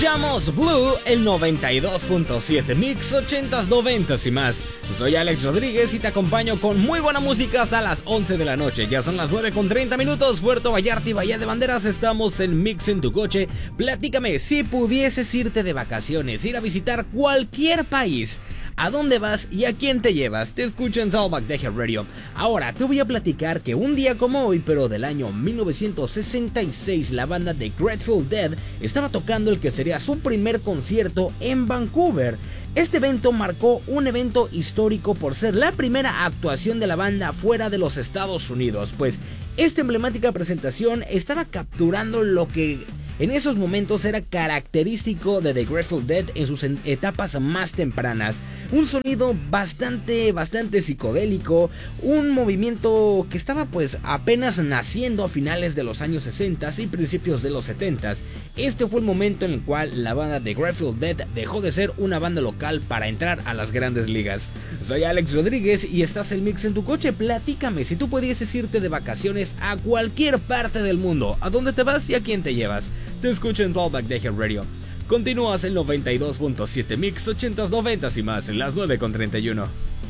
Escuchamos Blue, el 92.7 Mix, 80s, 90s y más. Soy Alex Rodríguez y te acompaño con muy buena música hasta las 11 de la noche. Ya son las 9:30, Puerto Vallarta y Bahía de Banderas. Estamos en Mix en tu coche. Platícame, si pudieses irte de vacaciones, ir a visitar cualquier país, ¿a dónde vas y a quién te llevas? Te escucho en Talkback de Radio. Ahora, te voy a platicar que un día como hoy, pero del año 1966, la banda de Grateful Dead estaba tocando el que sería su primer concierto en Vancouver. Este evento marcó un evento histórico por ser la primera actuación de la banda fuera de los Estados Unidos, pues esta emblemática presentación estaba capturando lo que en esos momentos era característico de The Grateful Dead en sus etapas más tempranas. Un sonido bastante psicodélico, un movimiento que estaba pues apenas naciendo a finales de los años 60 y principios de los 70. Este fue el momento en el cual la banda The Grateful Dead dejó de ser una banda local para entrar a las grandes ligas. Soy Alex Rodríguez y estás en Mix en tu coche. Platícame, si tú pudieses irte de vacaciones a cualquier parte del mundo, ¿a dónde te vas y a quién te llevas? Te escucho en Talkback de Radio. Continúas en 92.7 Mix, 80s, 90s y más en las 9:31.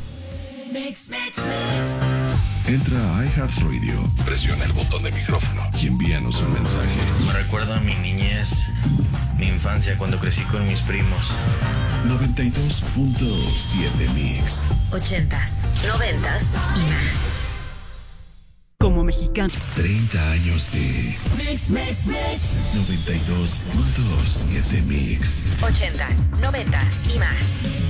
Entra a iHeartRadio, presiona el botón de micrófono y envíanos un mensaje. Me recuerda a mi niñez, mi infancia cuando crecí con mis primos. 92.7 Mix. 80s, 90s y más. Como mexicano. 30 años de Mix. 92.7 Mix. 80s, 90s y más.